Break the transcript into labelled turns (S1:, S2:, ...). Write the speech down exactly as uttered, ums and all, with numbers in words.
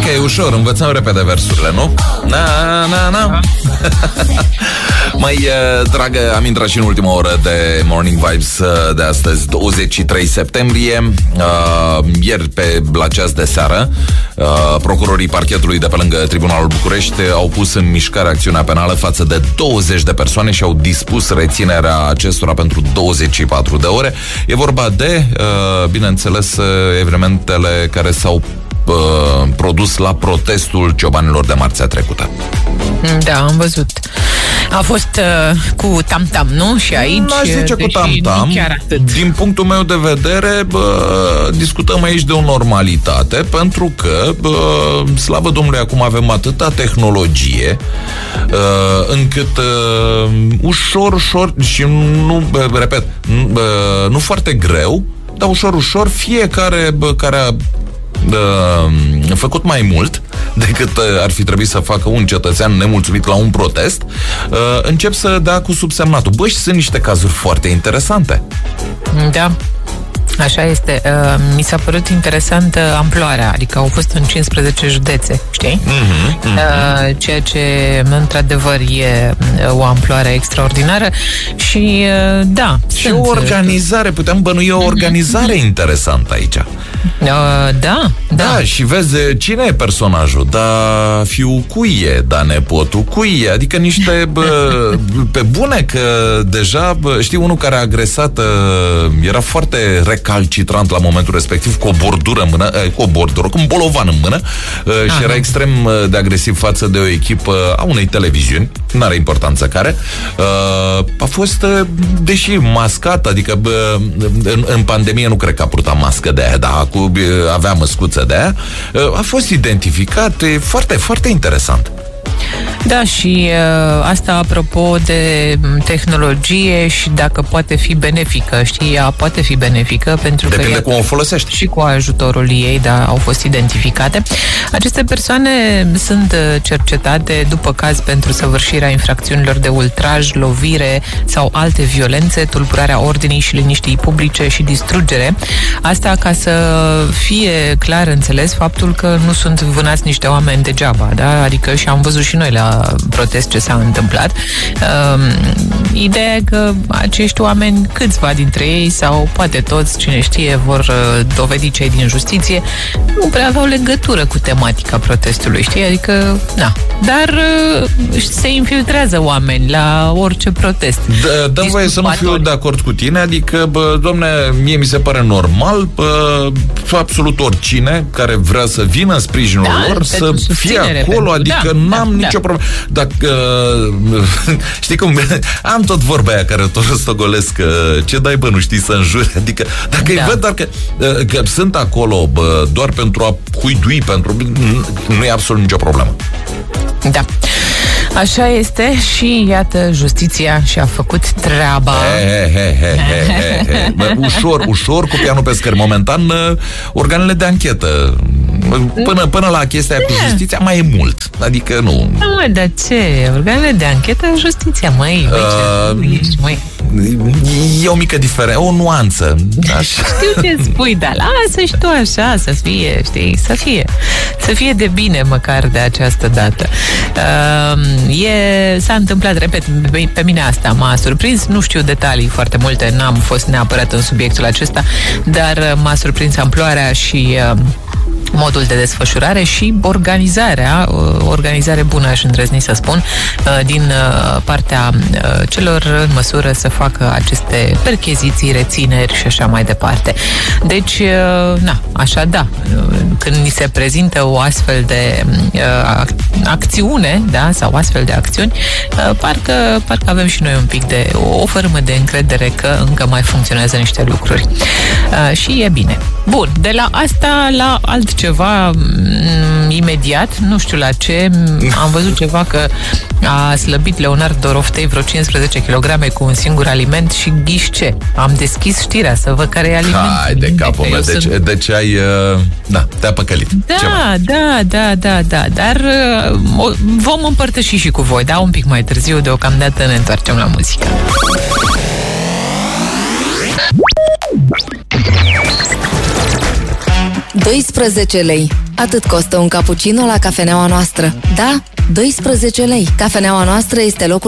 S1: e ușor, învățăm repede versurile, nu? Na, na, na. Mai dragă, am intrat și în ultima oră de Morning Vibes de astăzi, douăzeci și trei septembrie. uh, Ieri pe la ceas de seară, uh, procurorii parchetului de pe lângă Tribunalul București au pus în mișcare acțiunea penală față de douăzeci de persoane și au dispus reținerea acestora pentru douăzeci și patru de ore. E vorba de, uh, bineînțeles, evenimentele care s-au produs la protestul ciobanilor de marțea trecută.
S2: Da, am văzut. A fost uh, cu tam-tam, nu? Și aici...
S1: N-aș zice cu tam-tam. Din punctul meu de vedere, bă, discutăm aici de o normalitate, pentru că, bă, slavă Domnului, acum avem atâta tehnologie, uh, încât uh, ușor, ușor, și nu, bă, repet, nu, bă, nu foarte greu, dar ușor, ușor, fiecare bă, care a Uh, făcut mai mult decât uh, ar fi trebuit să facă un cetățean nemulțumit la un protest, uh, încep să dea cu subsemnatul. Bă, și sunt niște cazuri foarte interesante.
S2: Da, așa este. Uh, mi s-a părut interesantă amploarea, adică au fost în cincisprezece județe, știi? Mm-hmm, mm-hmm. Uh, ceea ce, într-adevăr, e o amploare extraordinară și, uh, da.
S1: Și sunt, o organizare, puteam bănui o organizare mm-hmm. interesantă aici.
S2: Uh, da, da.
S1: Da, și vezi cine e personajul, da, fiul cui e, da, nepotul cui e, adică niște, bă, pe bune că deja, bă, știi, unul care a agresat era foarte recalcitrant la momentul respectiv, cu o bordură în mână, cu o bordură, cu un bolovan în mână. Aha. Și era extrem de agresiv față de o echipă a unei televiziuni, n-are importanță care, a fost, deși mascat, adică bă, în, în pandemie nu cred că a purtat mască de aia, dar cu, avea măscuță de aia, a fost identificat, e foarte, foarte interesant.
S2: Da, și uh, asta apropo de tehnologie și dacă poate fi benefică, știi, ea poate fi benefică pentru că
S1: depinde cum o folosești.
S2: Și cu ajutorul ei, da, au fost identificate. Aceste persoane sunt cercetate după caz pentru săvârșirea infracțiunilor de ultraj, lovire sau alte violențe, tulburarea ordinii și liniștii publice și distrugere. Asta ca să fie clar înțeles faptul că nu sunt vânați niște oameni degeaba, da? Adică și am văzut și noi la protest ce s-a întâmplat. Uh, ideea e că acești oameni, câțiva dintre ei sau poate toți, cine știe, vor uh, dovedi cei din justiție, nu prea aveau legătură cu tematica protestului, știi? Adică, na. Dar uh, se infiltrează oameni la orice protest.
S1: Da, dăm voie să nu fiu de acord cu tine, adică, bă, domne, mie mi se pare normal, bă, absolut oricine care vrea să vină în sprijinul da, lor să fie acolo, adică da, n-am da, nicio problemă. Dacă, uh, știi cum, am tot vorba aia care tot rostogolesc, uh, ce dai, bă, nu știi să înjuri, adică dacă da. îi văd doar că, uh, că sunt acolo, bă, doar pentru a huidui, pentru, nu e absolut nicio problemă.
S2: Da. Așa este și iată, justiția și-a făcut treaba.
S1: He, he, he, he, he, he. Bă, ușor, ușor, cu pianul pe scări. Momentan, organele de anchetă, până, până la chestia da. cu justiția, mai e mult. Adică nu...
S2: Da, mă, dar ce? Organele de anchetă, justiția, măi, uh, ești, măi.
S1: E o mică diferență, o nuanță.
S2: Așa. Știu ce spui, dar lasă și tu așa, să fie, știi, să fie. Să fie de bine, măcar de această dată. Uh, e, s-a întâmplat, repet, pe mine asta m-a surprins, nu știu detalii foarte multe, n-am fost neapărat în subiectul acesta, dar m-a surprins amploarea și uh, modul de desfășurare și organizarea, organizare bună, aș îndrăzni să spun, din partea celor în măsură să facă aceste percheziții, rețineri și așa mai departe. Deci, na, așa da, când ni se prezintă o astfel de acțiune, da, sau astfel de acțiuni, parcă, parcă avem și noi un pic de, o fărâmă de încredere că încă mai funcționează niște lucruri. Și e bine. Bun, de la asta la altceva m- imediat, nu știu la ce, am văzut ceva că a slăbit Leonard Doroftei vreo cincisprezece kilograme cu un singur aliment și ghiși ce? Am deschis știrea să văd care e alimentul.
S1: Hai de capul meu, deci, sunt... deci ai, uh, da, te-a păcălit.
S2: Da, da, da, da, da, dar uh, vom împărtăși și cu voi, da, un pic mai târziu, deocamdată ne întoarcem la muzică.
S3: doisprezece lei. Atât costă un cappuccino la cafeneaua noastră. Da, doisprezece lei. Cafeneaua noastră este locul